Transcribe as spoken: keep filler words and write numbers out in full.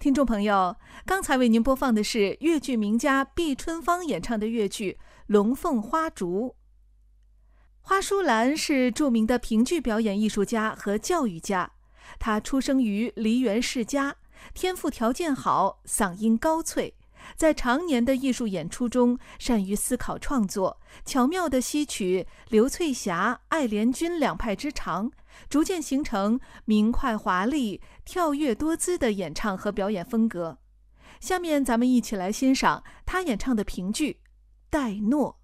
听众朋友，刚才为您播放的是越剧名家毕春芳演唱的越剧《龙凤花烛》。花淑兰是著名的评剧表演艺术家和教育家，她出生于梨园世家，天赋条件好，嗓音高脆，在常年的艺术演出中善于思考创作，巧妙地吸取刘翠霞、艾莲君两派之长，逐渐形成明快华丽、跳跃多姿的演唱和表演风格。下面咱们一起来欣赏她演唱的评剧《戴诺》。